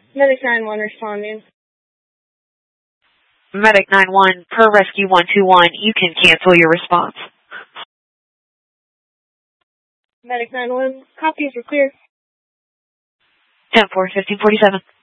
Medic 9-1 responding. Medic 9-1, per rescue 121, you can cancel your response. Medic 9-1, copies are clear. 10-4, 1547.